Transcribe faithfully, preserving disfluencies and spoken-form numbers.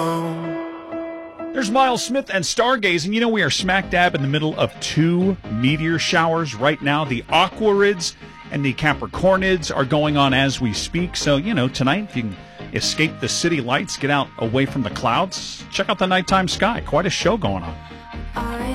There's Miles Smith and stargazing. You know, we are smack dab in the middle of two meteor showers right now. The Aquarids and the Capricornids are going on as we speak. So, you know, tonight, if you can escape the city lights, get out away from the clouds, check out the nighttime sky. Quite a show going on.